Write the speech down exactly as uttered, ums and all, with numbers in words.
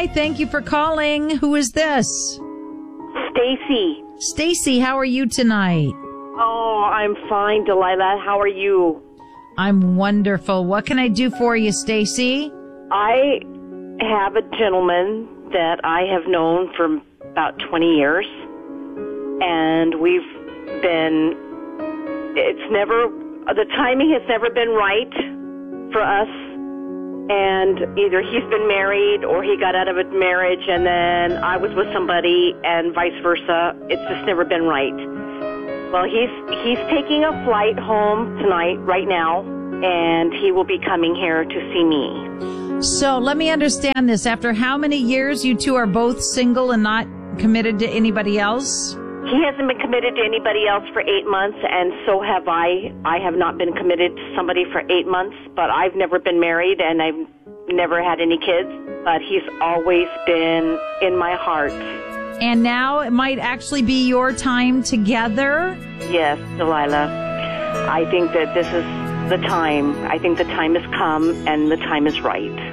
Hi, thank you for calling. Who is this? Stacy. Stacy, how are you tonight? Oh, I'm fine, Delilah. How are you? I'm wonderful. What can I do for you, Stacy? I have a gentleman that I have known for about twenty years, and we've been, it's never, the timing has never been right for us, and either he's been married or he got out of a marriage and then I was with somebody and vice versa. It's just never been right. Well, he's he's taking a flight home tonight, right now, and he will be coming here to see me. So let me understand this. After how many years you two are both single and not committed to anybody else? He hasn't been committed to anybody else for eight months, and so have I. I have not been committed to somebody for eight months, but I've never been married, and I've never had any kids, but he's always been in my heart. And now it might actually be your time together? Yes, Delilah. I think that this is the time. I think the time has come, and the time is right.